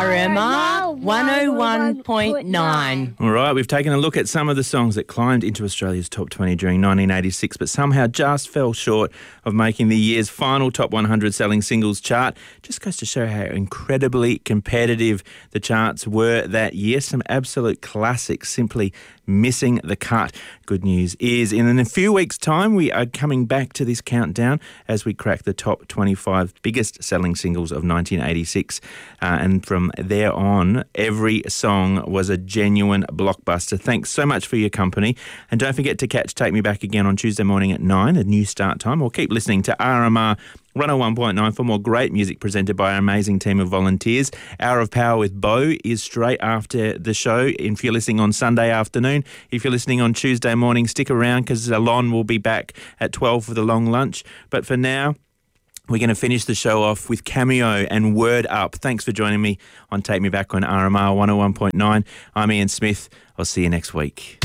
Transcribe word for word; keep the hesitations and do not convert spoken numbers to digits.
R M R one oh one point nine. All right, we've taken a look at some of the songs that climbed into Australia's top twenty during nineteen eighty-six, but somehow just fell short of making the year's final top one hundred selling singles chart. Just goes to show how incredibly competitive the charts were that year. Some absolute classics simply missing the cut. Good news is in a few weeks' time, we are coming back to this countdown as we crack the top twenty-five biggest selling singles of nineteen eighty-six. Uh, and from there on, every song was a genuine blockbuster. Thanks so much for your company. And don't forget to catch Take Me Back again on Tuesday morning at nine, a new start time, or keep listening to R M R one oh one point nine for more great music presented by our amazing team of volunteers. Hour of Power with Bo is straight after the show. If you're listening on Sunday afternoon, if you're listening on Tuesday morning, stick around because Alon will be back at twelve for the long lunch. But for now, we're going to finish the show off with Cameo and Word Up. Thanks for joining me on Take Me Back on R M R one oh one point nine. I'm Ian Smith. I'll see you next week.